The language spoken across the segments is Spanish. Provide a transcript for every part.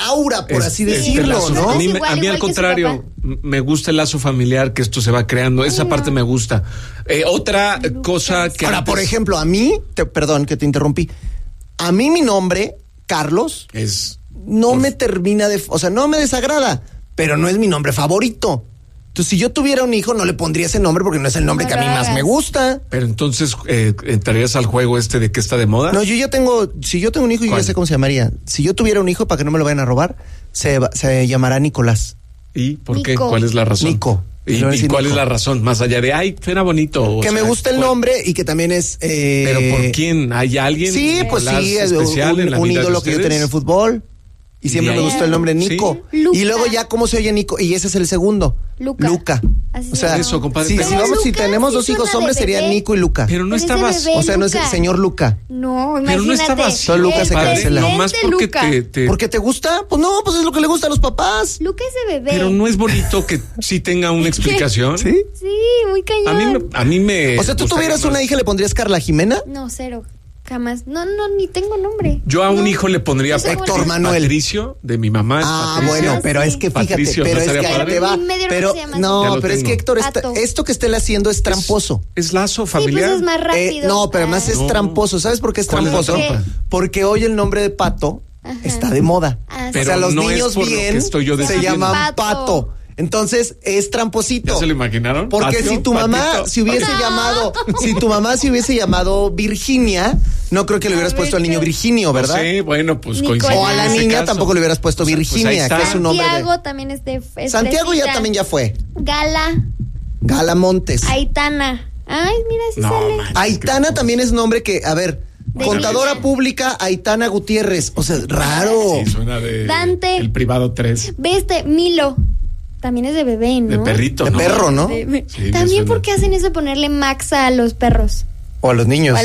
aura, por así decirlo, lazo, ¿no? A mí al contrario, me gusta el lazo familiar, que esto se va creando. Esa parte me gusta. Otra cosa que... Ahora, por ejemplo, a mí, perdón que te interrumpí, a mí mi nombre, Carlos, no me termina de... O sea, no me desagrada, pero no es mi nombre favorito. Entonces, si yo tuviera un hijo, no le pondría ese nombre porque no es el nombre que a mí más me gusta. Pero entonces, ¿entrarías al juego de que está de moda? No, si yo tengo un hijo, yo ya sé cómo se llamaría. Si yo tuviera un hijo, para que no me lo vayan a robar, se llamará Nicolás. ¿Y por qué? ¿Cuál es la razón? Nico. ¿Y cuál es la razón? Más allá de, suena bonito. Que me gusta el nombre y que también es... ¿Pero por quién? ¿Hay alguien? Sí, pues sí, es un ídolo que yo tenía en el fútbol. Y siempre me gustó el nombre Nico. ¿Sí? Y luego ya, ¿cómo se oye Nico? Y ese es el segundo. Luca. O sea, eso, compadre. Si tenemos dos hijos hombres, serían Nico y Luca. Pero no estabas... O sea, no es el señor Luca. No, imagínate. Pero no estabas... Solo Luca se cancela. Nomás porque ¿Porque te gusta? Pues no, pues es lo que le gusta a los papás. Luca es de bebé. Pero no es bonito que sí tenga una explicación. ¿Sí? Sí, muy cañón. A mí me... O sea, ¿tú tuvieras una hija, le pondrías Carla Jimena? No, cero. Jamás. No, ni tengo nombre. Yo a un hijo le pondría Héctor Manuel. Patricio, de mi mamá. Patricia. Bueno, pero es que fíjate, Patricio, pero es que ahí te va. Pero no, pero es que Héctor, esto que esté haciendo es tramposo. Es lazo familiar. Sí, pues es más rápido. No, pero además es tramposo. ¿Sabes por qué es tramposo? Porque hoy el nombre de Pato está de moda. Pero o sea, los no niños bien se llaman Pato. Entonces es tramposito. ¿Ya se lo imaginaron? Porque si tu mamá se hubiese llamado Virginia, no creo que le hubieras puesto al niño Virginio, ¿verdad? Sí, bueno, pues coincide. O a la niña tampoco le hubieras puesto Virginia, que es un nombre. Santiago también es de... Santiago también ya fue. Gala Montes. Aitana. Ay, mira, si sale. Aitana también es nombre que, a ver, contadora pública Aitana Gutiérrez. O sea, raro. Sí, suena de... Dante. El privado 3. Milo. También es de bebé, ¿no? De perrito, ¿no? De perro, ¿no? Sí, también, ¿por qué hacen eso, ponerle Max a los perros? O a los niños.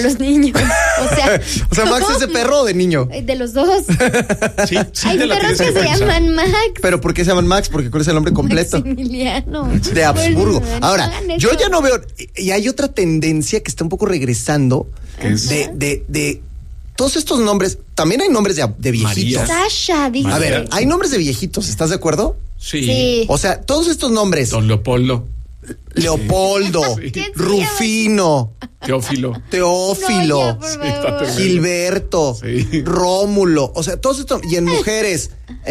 O sea, ¿Max es de perro o de niño? De los dos. Sí, hay perros que se llaman Max. ¿Pero por qué se llaman Max? Porque ¿cuál es el nombre completo? Maximiliano. De Habsburgo. Ahora, yo ya no veo... Y hay otra tendencia que está un poco regresando de todos estos nombres. También hay nombres de viejitos. Sasha, dice. A ver, hay nombres de viejitos, ¿estás de acuerdo? Sí. O sea, todos estos nombres. Don Leopoldo. Sí. Rufino. Teófilo. No, Gilberto. Sí. Rómulo. O sea, todos estos. Y en mujeres,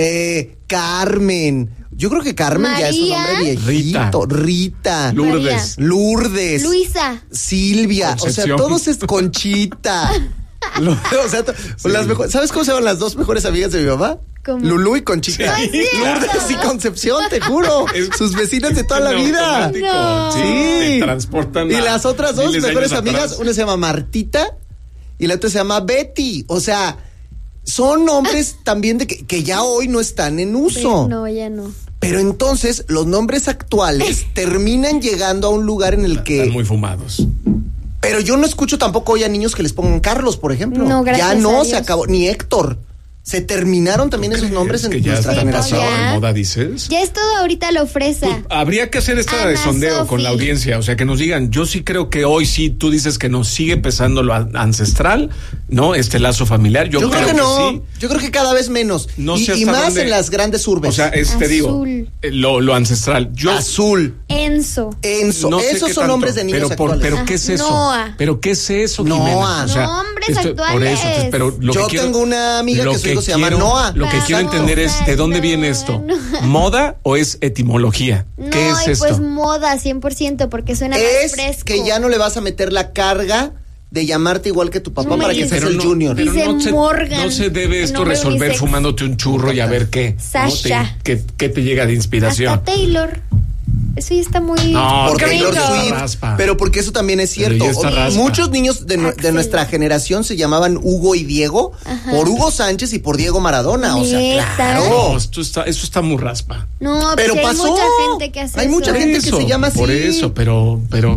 Carmen. Yo creo que Carmen María. ya es un nombre viejito. Rita. Lourdes. Luisa. Silvia. Concepción. O sea, todos es Conchita. O sea, ¿sabes cómo se llaman las dos mejores amigas de mi mamá? ¿Cómo? Lulú y Conchita. Sí. Lourdes y Concepción, te juro. Sus vecinas de toda la vida. No. Sí. Te transportan. Y las otras dos miles de mejores años amigas, atrás. una se llama Martita y la otra se llama Betty. O sea, son nombres también de que ya hoy no están en uso. No, ya no. Pero entonces los nombres actuales terminan llegando a un lugar en el que... Están muy fumados. Pero yo no escucho tampoco hoy a niños que les pongan Carlos, por ejemplo. No, gracias ya a no, Dios. se acabó. Ni Héctor. Se terminaron también esos nombres en que ya nuestra está generación. pasado de moda, dices. Ya es todo ahorita lo fresa. Pues, habría que hacer esta de Ana sondeo Sofi. con la audiencia, o sea, que nos digan, yo sí creo que hoy sí, tú dices que nos sigue pesando lo ancestral, ¿no? Este lazo familiar, yo creo que no, sí. yo creo que cada vez menos. No sé y hasta más dónde- en las grandes urbes. O sea, te digo, lo ancestral. Yo Azul, Enzo. Enzo, no sé esos qué son tanto, nombres de niños pero actuales. ¿qué es eso? Noah. ¿Pero qué es eso, Noah. Jimena? O sea, Nombres por actuales. eso, entonces, pero lo Yo que quiero, tengo una amiga lo que su hijo se llama quiero- Noah. Lo que quiero Exacto. entender es, ¿de dónde viene esto? ¿Moda o es etimología? ¿Qué No, es y esto? pues moda 100% porque suena más Es fresco. que ya no le vas a meter la carga de llamarte igual que tu papá No me para que digas. seas el no, junior. pero Dice no Morgan. no se debe esto Nombre resolver unisex. fumándote un churro y a ver qué. ¿no? Sasha. ¿Qué te llega de inspiración? Hasta Taylor. Eso ya está muy... No, Por Taylor gringo. Swift, raspa. pero porque eso también es Pero cierto. ya está raspa. Muchos niños de Axel. nuestra generación se llamaban Hugo y Diego por Hugo Sánchez y por Diego Maradona. O sea, Neta. claro. No, eso está muy raspa. No, Pero pues pasó. hay mucha gente que hace Hay eso. mucha gente que se llama así. Por eso, pero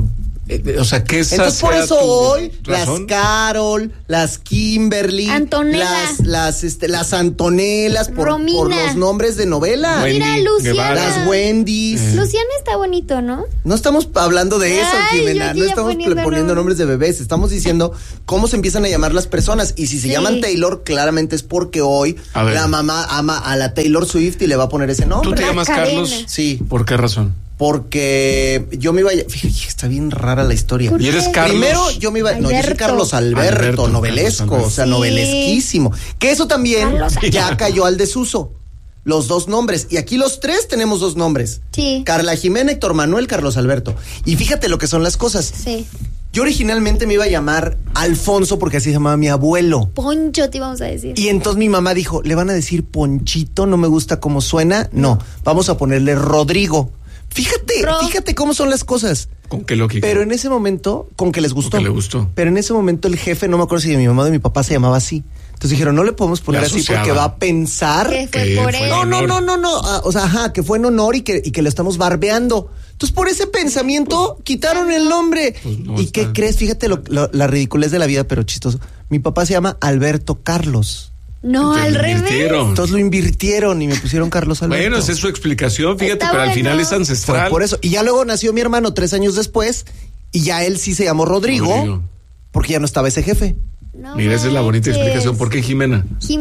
O sea, que esa entonces por eso hoy razón. las Carol, las Kimberly, Antonella, las Antonelas por los nombres de novela. Wendy, mira, Luciana, las Wendy's. Luciana está bonito, ¿no? No estamos hablando de eso, Ay, Jimena. yo No ya estamos poniendo nombres de bebés. Estamos diciendo cómo se empiezan a llamar las personas. Y si se llaman Taylor, claramente es porque hoy la mamá ama a la Taylor Swift y le va a poner ese nombre. ¿Tú te llamas Carlos? Sí. ¿Por qué razón? Porque yo me iba a... Fíjate, está bien rara la historia. ¿Y eres Carlos? Primero yo me iba... No, yo soy Carlos Alberto, novelesco, o sea, novelesquísimo. Que eso también ya cayó al desuso. Los dos nombres. Y aquí los tres tenemos dos nombres. Sí. Carla Jimena, Héctor Manuel, Carlos Alberto. Y fíjate lo que son las cosas. Sí. Yo originalmente me iba a llamar Alfonso porque así se llamaba mi abuelo. Poncho te íbamos a decir. Y entonces mi mamá dijo, ¿le van a decir Ponchito? No me gusta cómo suena. No, vamos a ponerle Rodrigo. Fíjate cómo son las cosas. ¿Con qué lógica? Pero en ese momento, con que les gustó. Con que le gustó. Pero en ese momento el jefe, no me acuerdo si de mi mamá o de mi papá se llamaba así. Entonces dijeron, no le podemos poner así porque va a pensar que fue por él. No. O sea, que fue en honor y que lo estamos barbeando. Entonces, por ese pensamiento, quitaron el nombre. Pues no ¿Y qué crees? Fíjate la ridiculez de la vida, pero chistoso. Mi papá se llama Alberto Carlos. No, al revés. Entonces lo invirtieron y me pusieron Carlos Alberto. Bueno, esa es su explicación, fíjate, Está pero al bueno. final es ancestral. Fue por eso. Y ya luego nació mi hermano 3 años después y ya él sí se llamó Rodrigo. Porque ya no estaba ese jefe. No Mira, esa es la bonita manches. explicación. ¿Por qué Jimena?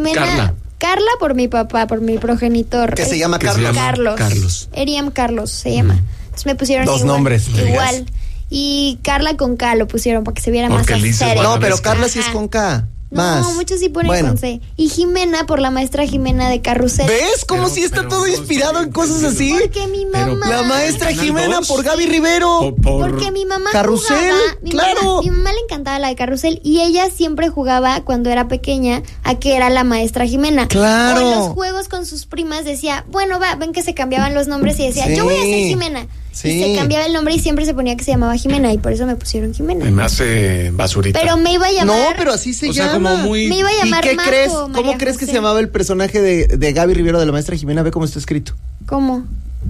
Carla por mi papá, por mi progenitor. Que se llama Carlos. Carlos. Eriam Carlos se llama. Entonces me pusieron dos igual, nombres. Igual. Y Carla con K lo pusieron para que se viera Porque más dices, serio. bueno, No, pero es que- Carla sí es con K. Más. No, muchos sí ponen con C. Y Jimena por la maestra Jimena de Carrusel. ¿Ves cómo si está todo inspirado en cosas así? Porque mi mamá. La maestra Canal Jimena 2. por Gaby Rivero. Porque mi mamá Carrusel, jugaba, claro. Mi mamá le encantaba la de Carrusel y ella siempre jugaba cuando era pequeña a que era la maestra Jimena. Claro. O en los juegos con sus primas decía, bueno, ven que se cambiaban los nombres y decía, Sí. yo voy a ser Jimena. Sí. Y se cambiaba el nombre y siempre se ponía que se llamaba Jimena y por eso me pusieron Jimena. Me hace basurita. Pero me iba a llamar. No, pero así se O sea, llama. como muy- Me iba a ¿Y llamar qué Majo, crees? María ¿Cómo crees que José. se llamaba el personaje de Gaby Rivero de la maestra Jimena? Ve cómo está escrito. ¿Cómo?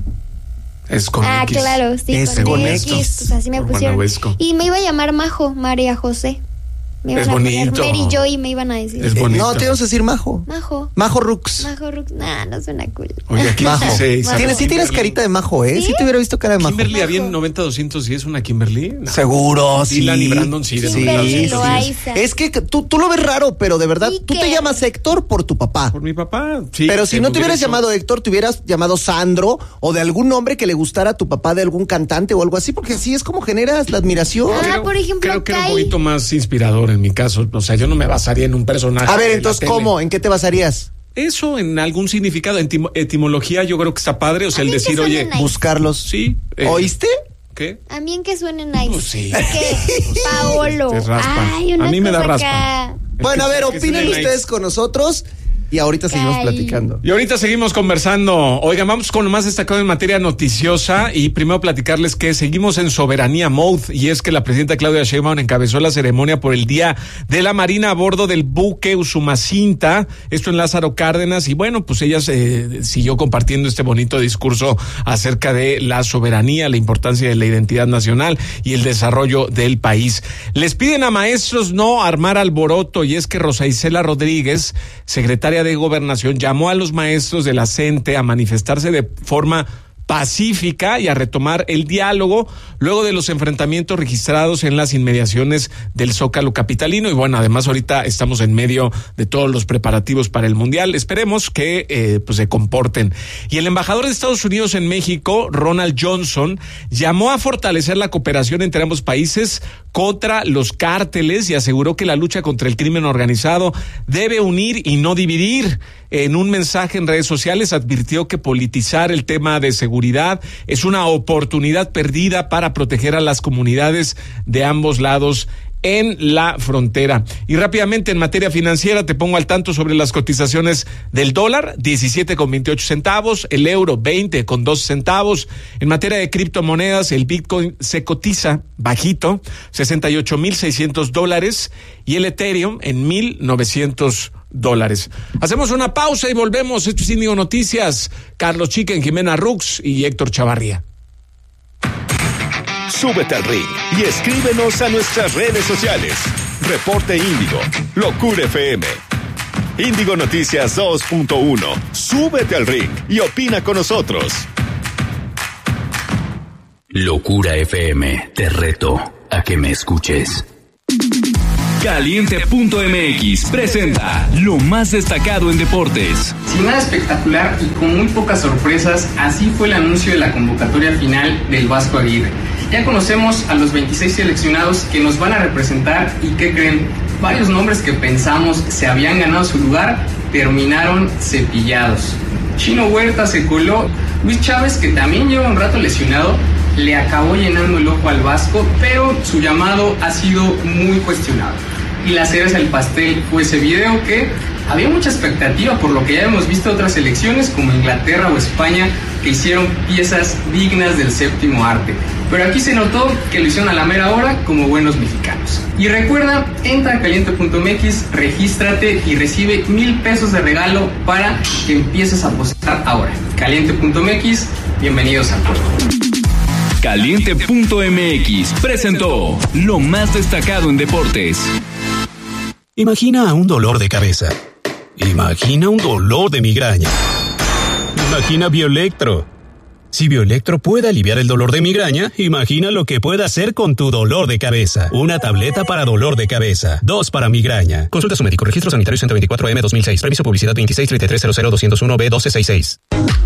Es con X. Claro, sí, Es con con X. X. Pues así me Por pusieron. Guanahuesco. Y me iba a llamar Majo, María José. Me iban Es a poner bonito. Mary Joy me iban a decir. Es bonito. No, te vamos a decir Majo. Majo. Majo Rux. Majo Rux. Nah, no suena cool. Oye, aquí Majo. dice Sí tienes carita de Majo, ¿eh? ¿Sí? Sí te hubiera visto cara de Majo. Kimberly había en Majo. 90-210 una Kimberly. No. Seguro, sí. Dylan y Brandon sí. de Kimberly 90-210. Loaiza. Es que tú lo ves raro, pero de verdad, tú te Iker. llamas Héctor por tu papá. Por mi papá, sí. Pero si no te hubieras hecho- llamado Héctor, te hubieras llamado Sandro o de algún nombre que le gustara a tu papá de algún cantante o algo así, porque así es como generas la admiración. Ah, por ejemplo, Creo que era un Kai. poquito más inspirador en mi caso. O sea, yo no me basaría en un personaje. A ver, de la entonces, tele. ¿cómo? ¿En qué te basarías? Eso, en algún significado, etimología, yo creo que está padre. O sea, A el mí que decir, suene oye, nice. Buscarlos. sí. ¿Oíste? ¿Qué? A mí en que suene nice. Pues sí. Que Paolo. Te raspa. Ay, una A mí me da cosa raspa. acá. Bueno, a ver, que opinen suene nice. ustedes con nosotros y ahorita seguimos Kai. platicando. Y ahorita seguimos conversando. Oigan, vamos con lo más destacado en materia noticiosa y primero platicarles que seguimos en Soberanía Mode y es que la presidenta Claudia Sheinbaum encabezó la ceremonia por el Día de la Marina a bordo del buque Usumacinta, esto en Lázaro Cárdenas, y bueno, pues ella siguió compartiendo este bonito discurso acerca de la soberanía, la importancia de la identidad nacional y el desarrollo del país. Les piden a maestros no armar alboroto y es que Rosa Isela Rodríguez, secretaria de Gobernación, llamó a los maestros de la CENTE a manifestarse de forma pacífica y a retomar el diálogo luego de los enfrentamientos registrados en las inmediaciones del Zócalo capitalino. Y bueno, además ahorita estamos en medio de todos los preparativos para el Mundial. Esperemos que pues se comporten. Y el embajador de Estados Unidos en México, Ronald Johnson, llamó a fortalecer la cooperación entre ambos países contra los cárteles y aseguró que la lucha contra el crimen organizado debe unir y no dividir. En un mensaje en redes sociales advirtió que politizar el tema de seguridad es una oportunidad perdida para proteger a las comunidades de ambos lados en la frontera. Y rápidamente en materia financiera te pongo al tanto sobre las cotizaciones del dólar, 17,28 centavos, el euro 20,12 centavos. En materia de criptomonedas, el Bitcoin se cotiza bajito, $68,600 y el Ethereum en $1,900. Hacemos una pausa y volvemos. Esto es Índigo Noticias. Carlos Chiquen, Jimena Rux y Héctor Chavarría. Súbete al ring y escríbenos a nuestras redes sociales. Reporte Índigo, Locura FM. Índigo Noticias 2.1. Súbete al ring y opina con nosotros. Locura FM, te reto a que me escuches. Caliente.mx presenta lo más destacado en deportes. Sin nada espectacular y con muy pocas sorpresas, así fue el anuncio de la convocatoria final del Vasco Aguirre. Ya conocemos a los 26 seleccionados que nos van a representar y ¿qué creen? Varios nombres que pensamos se habían ganado su lugar terminaron cepillados. Chino Huerta se coló, Luis Chávez, que también lleva un rato lesionado, le acabó llenando el ojo al Vasco, pero su llamado ha sido muy cuestionado. Y la cereza del pastel fue ese video que había mucha expectativa por lo que ya hemos visto otras selecciones como Inglaterra o España que hicieron piezas dignas del séptimo arte. Pero aquí se notó que lo hicieron a la mera hora como buenos mexicanos. Y recuerda, entra a caliente.mx, regístrate y recibe 1,000 pesos de regalo para que empieces a apostar ahora. Caliente.mx, bienvenidos al juego. Caliente.mx presentó lo más destacado en deportes. Imagina un dolor de cabeza. Imagina un dolor de migraña. Imagina Bioelectro. Si Bioelectro puede aliviar el dolor de migraña, imagina lo que puede hacer con tu dolor de cabeza. Una tableta para dolor de cabeza, 2 para migraña. Consulta a su médico. Registro sanitario 124M 2006. Permiso publicidad 2633000201B1266.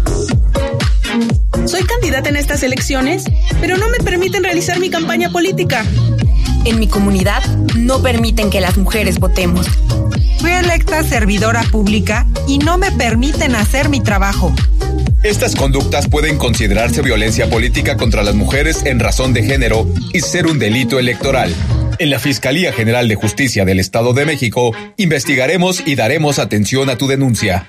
Soy candidata en estas elecciones, pero no me permiten realizar mi campaña política. En mi comunidad no permiten que las mujeres votemos. Fui electa servidora pública y no me permiten hacer mi trabajo. Estas conductas pueden considerarse violencia política contra las mujeres en razón de género y ser un delito electoral. En la Fiscalía General de Justicia del Estado de México, investigaremos y daremos atención a tu denuncia.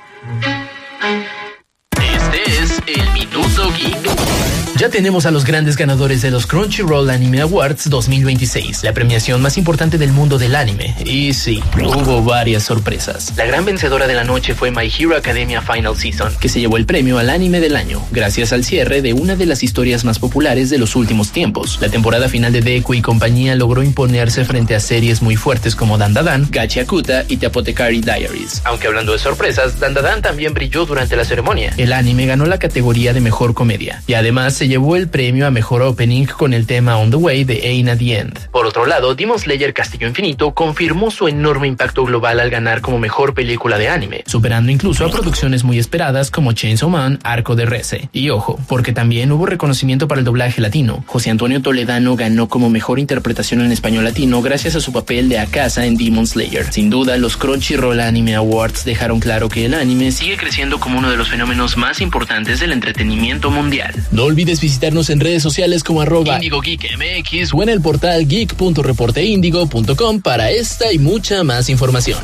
Este es el Minuto Geek. Ya tenemos a los grandes ganadores de los Crunchyroll Anime Awards 2026, la premiación más importante del mundo del anime. Y sí, hubo varias sorpresas. La gran vencedora de la noche fue My Hero Academia Final Season, que se llevó el premio al anime del año, gracias al cierre de una de las historias más populares de los últimos tiempos. La temporada final de Deku y compañía logró imponerse frente a series muy fuertes como Dandadan, Gachiakuta y The Apothecary Diaries. Aunque hablando de sorpresas, Dandadan también brilló durante la ceremonia. El anime ganó la categoría de mejor comedia, y además se llevó el premio a mejor opening con el tema On the Way de Ain at the End. Por otro lado, Demon Slayer Castillo Infinito confirmó su enorme impacto global al ganar como mejor película de anime, superando incluso a producciones muy esperadas como Chainsaw Man, Arco de Rece. Y ojo, porque también hubo reconocimiento para el doblaje latino. José Antonio Toledano ganó como mejor interpretación en español latino gracias a su papel de Akasa en Demon Slayer. Sin duda, los Crunchyroll Anime Awards dejaron claro que el anime sigue creciendo como uno de los fenómenos más importantes del entretenimiento mundial. No olvides visitarnos en redes sociales como @IndigoGeekMX o en el portal geek.reporteindigo.com para esta y mucha más información.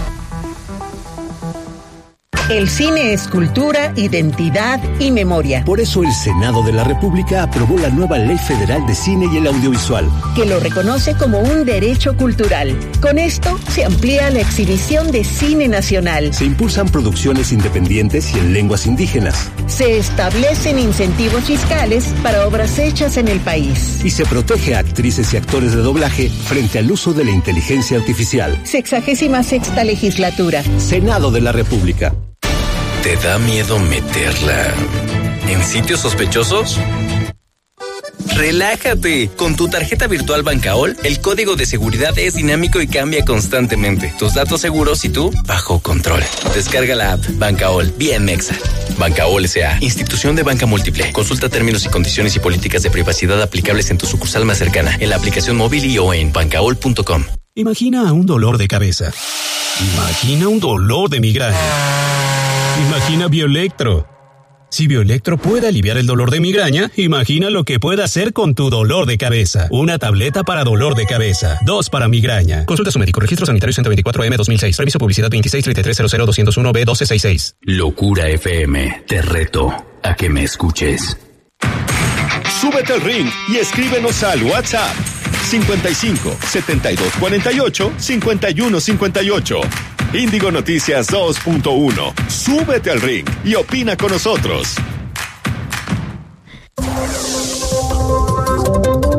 El cine es cultura, identidad y memoria. Por eso el Senado de la República aprobó la nueva Ley Federal de Cine y el Audiovisual, que lo reconoce como un derecho cultural. Con esto se amplía la exhibición de cine nacional. Se impulsan producciones independientes y en lenguas indígenas. Se establecen incentivos fiscales para obras hechas en el país. Y se protege a actrices y actores de doblaje frente al uso de la inteligencia artificial. 66ª legislatura. Senado de la República. ¿Te da miedo meterla en sitios sospechosos? Relájate. Con tu tarjeta virtual Bancaol, el código de seguridad es dinámico y cambia constantemente. Tus datos seguros y tú bajo control. Descarga la app Bancaol, bien mexa. Bancaol S.A., institución de banca múltiple. Consulta términos y condiciones y políticas de privacidad aplicables en tu sucursal más cercana, en la aplicación móvil y o en bancaol.com. Imagina un dolor de cabeza. Imagina un dolor de migraña. Imagina Bioelectro. Si Bioelectro puede aliviar el dolor de migraña, imagina lo que puede hacer con tu dolor de cabeza. Una tableta para dolor de cabeza, 2 para migraña. Consulta a su médico. Registro sanitario 124M 2006. Permiso publicidad 2633000201B1266. Locura FM, te reto a que me escuches. Súbete al ring y escríbenos al WhatsApp 55 72 48 51 58. Índigo Noticias 2.1. Súbete al ring y opina con nosotros.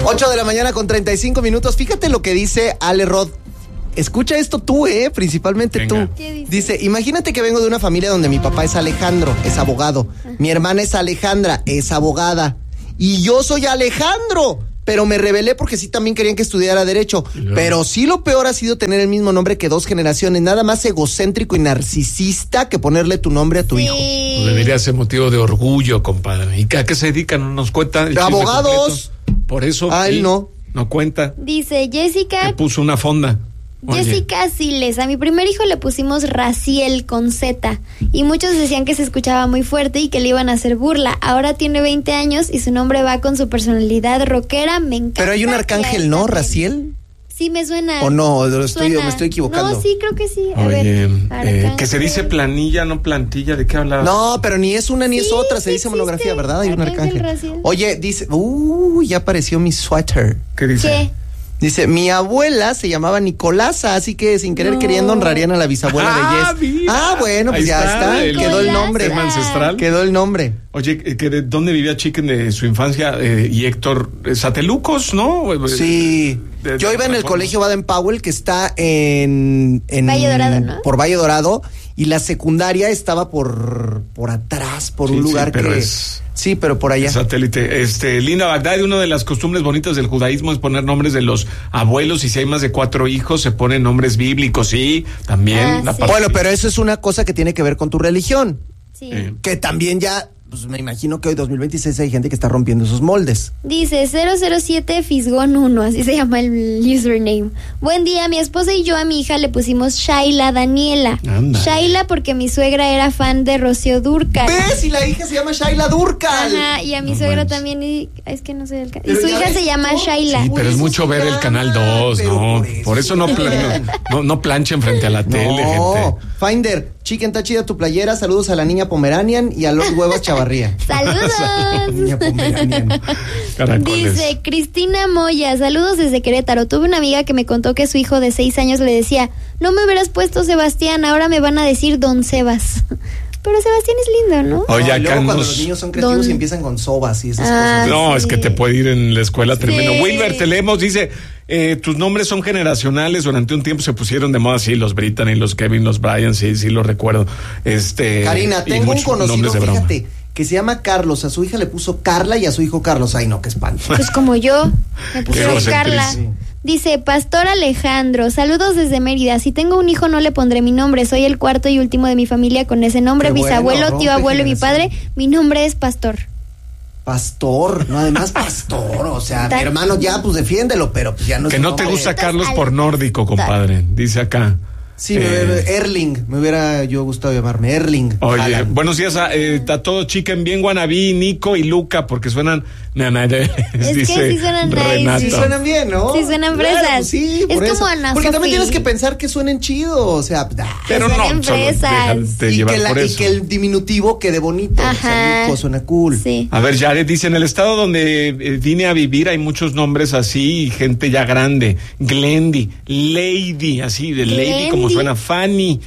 8 de la mañana con 35 minutos. Fíjate lo que dice Ale Rod. Escucha esto tú, principalmente Venga. tú. Dice, imagínate que vengo de una familia donde mi papá es Alejandro, es abogado. Mi hermana es Alejandra, es abogada. Y yo soy Alejandro, pero me rebelé porque sí también querían que estudiara Derecho. Pero sí lo peor ha sido tener el mismo nombre que 2 generaciones. Nada más egocéntrico y narcisista que ponerle tu nombre a tu hijo. Pues debería ser motivo de orgullo, compadre. ¿Y a qué se dedican? Nos cuenta. De abogados. Por eso. A él no. No cuenta. Dice Jessica. Que puso una fonda. Jessica Siles, a mi primer hijo le pusimos Raciel con Z y muchos decían que se escuchaba muy fuerte y que le iban a hacer burla. Ahora tiene 20 años y su nombre va con su personalidad rockera, me encanta. Pero hay un arcángel, ¿no? ¿Raciel? Sí, me suena. ¿O no? Me estoy equivocando. No, sí, creo que sí. A Oye, ver, que se dice planilla, no plantilla, ¿de qué habla? No, pero ni es una ni es otra, se dice monografía, ¿verdad? Hay un arcángel. Raciel. Oye, dice, ya apareció mi suéter. ¿Qué dice? ¿Qué? Dice, mi abuela se llamaba Nicolasa, así que sin querer queriendo honrarían a la bisabuela de Jess. Mira. Bueno, pues ya está. Quedó el nombre. Tema ancestral. Quedó el nombre. Oye, que de dónde vivía Chicken de su infancia y Héctor, Satelucos, ¿no? Sí. Yo iba en el colegio Baden Powell, que está en Valle Dorado, ¿no? Por Valle Dorado, y la secundaria estaba por atrás, por un lugar pero que... Sí, pero por allá. Satélite. Linda Bagdad, una de las costumbres bonitas del judaísmo es poner nombres de los abuelos, y si hay más de 4 hijos se ponen nombres bíblicos, sí, también. Sí. Bueno, pero eso es una cosa que tiene que ver con tu religión. Sí. Que también ya, pues me imagino que hoy 2026 hay gente que está rompiendo esos moldes. Dice 007 Fisgón 1, así se llama el username. Buen día, mi esposa y yo a mi hija le pusimos Shaila Daniela. Anda. Shaila porque mi suegra era fan de Rocío Dúrcal. ¿Ves? Y la hija se llama Shaila Dúrcal. Ajá, y a mi suegra también, es que no sé el canal. Y su hija se llama Shaila. Sí, pero es mucho ver el canal 2, ¿no? Por eso no planchen frente a la tele, gente. Finder, Chicken, está chida tu playera. Saludos a la niña Pomeranian y a los huevos Chavarría. ¡Saludos! Niña Pomeranian. Caracoles. Dice Cristina Moya, saludos desde Querétaro. Tuve una amiga que me contó que su hijo de 6 años le decía, no me hubieras puesto Sebastián, ahora me van a decir Don Sebas. Pero Sebastián es lindo, ¿no? Oye, y luego cuando los niños son creativos y empiezan con sobas y esas cosas. No, sí. es que te puede ir en la escuela tremendo. Sí. Wilber, te leemos, dice, tus nombres son generacionales. Durante un tiempo se pusieron de moda, sí, los Brittany, los Kevin, los Brian, sí lo recuerdo. Karina, tengo un conocido, fíjate, que se llama Carlos. A su hija le puso Carla y a su hijo Carlos. Ay, no, qué espanto. Pues como yo, me pusieron Carla. Sí. Dice Pastor Alejandro, saludos desde Mérida. Si tengo un hijo no le pondré mi nombre. Soy el cuarto y último de mi familia con ese nombre. Qué Bisabuelo, bueno, tío abuelo y mi generación. padre. Mi nombre es Pastor. Pastor, no, además Pastor, o sea, mi hermano ya, pues defiéndelo, pero pues ya no. Que no te gusta Carlos por nórdico, compadre, dice acá. Sí, Erling, me hubiera yo gustado llamarme Erling. Oye, Haaland. buenos días a todos, Chicken, bien Guanabí, Nico y Luca, porque suenan Es dice que sí suenan nice. Renato. Sí suenan bien, ¿no? Sí suenan Claro, fresas. pues sí, Es por eso. como Ana Porque también Sofi. tienes que pensar que suenen chido, o sea, Pero suenan no, solo fresas. déjate y, llevar que por y eso. que el diminutivo quede bonito, o sea, Nico suena cool. Sí. A ver, Jared dice, en el estado donde vine a vivir hay muchos nombres así y gente ya grande. Glendy, Lady, así de Lady Glendy. como suena, Fanny,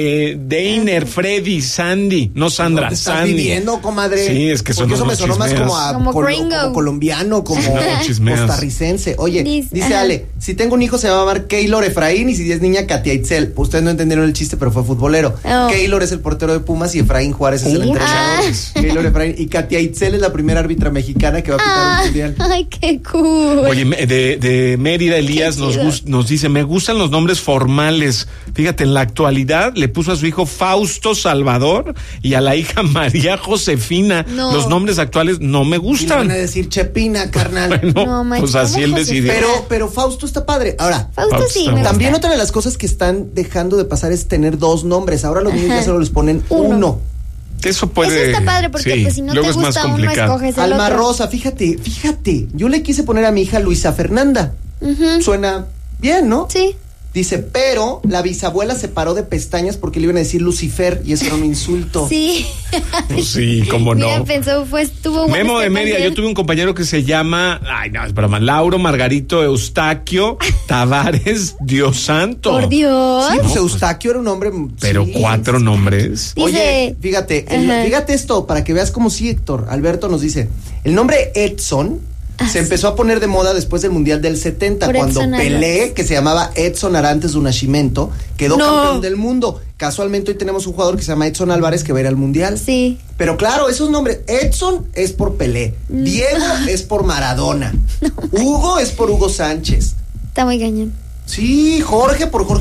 Deiner, Freddy, Sandy, no Sandra, ¿Dónde estás Sandy. viviendo, comadre? Sí, es que son porque eso me unos sonó más chismeas. como Como gringo. como colombiano, como chismeas. costarricense. Oye, dice ajá. Ale, si tengo un hijo se va a llamar Keylor Efraín y si es niña Katia Itzel. Ustedes no entendieron el chiste, pero fue futbolero. Oh. Keylor es el portero de Pumas y Efraín Juárez es el entrenador. Keylor Efraín y Katia Itzel es la primera árbitra mexicana que va a pitar un mundial. Ay, qué cool. Oye, de Mérida, Elías nos dice, me gustan los nombres formales. Fíjate, en la actualidad le puso a su hijo Fausto Salvador y a la hija María Josefina. No. Los nombres actuales no me Y le gustan. van a decir Chepina, carnal. Bueno, No, manches, pues así ¿cómo él Josefina? decidió. Pero Fausto está padre. Ahora, Fausto sí, me también gusta. otra de las cosas que están dejando de pasar es tener 2 nombres. Ahora los niños ya solo les ponen uno. Eso puede. Eso está padre porque sí, pues si no luego te es más gusta uno, complicado. escoges el Alma otro. Rosa, fíjate. Yo le quise poner a mi hija Luisa Fernanda. Ujú. Suena bien, ¿no? Sí. Dice, pero la bisabuela se paró de pestañas porque le iban a decir Lucifer y eso era un insulto. Sí. Pues sí, cómo no. Mira, pensó, estuvo bueno Memo este de Mérida, también. yo tuve un compañero que se llama, ay no, es broma, Lauro Margarito Eustaquio Tavares Dios Santo. Por Dios. Sí, pues Eustaquio era un hombre. Pero sí. 4 nombres. Oye, fíjate, Ajá. fíjate esto, para que veas cómo sí, Héctor. Alberto nos dice, el nombre Edson se empezó a poner de moda después del Mundial del 70, Por cuando Edson Pelé, Álvarez. que se llamaba Edson Arantes do Nascimento, quedó campeón del mundo. Casualmente hoy tenemos un jugador que se llama Edson Álvarez que va a ir al Mundial. Sí. Pero claro, esos nombres, Edson es por Pelé, Diego es por Maradona, Hugo es por Hugo Sánchez. Está muy cañón. Sí, Jorge por Jorge